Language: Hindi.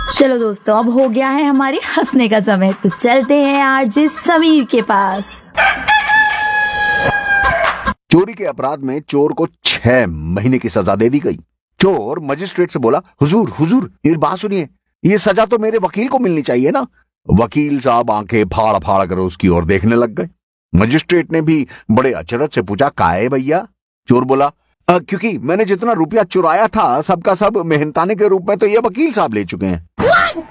चलो दोस्तों, अब हो गया है हमारे हंसने का समय, तो चलते हैं आरजे समीर के पास। चोरी के अपराध में चोर को 6 महीने की सजा दे दी गई। चोर मजिस्ट्रेट से बोला, हुजूर हुजूर मेरी बात सुनिए, ये सजा तो मेरे वकील को मिलनी चाहिए ना। वकील साहब आंखें फाड़ फाड़ कर उसकी ओर देखने लग गए। मजिस्ट्रेट ने भी बड़े अचरज से पूछा, काहे भैया? चोर बोला, क्योंकि मैंने जितना रुपया चुराया था सबका सब मेहनताने के रूप में तो ये वकील साहब ले चुके हैं।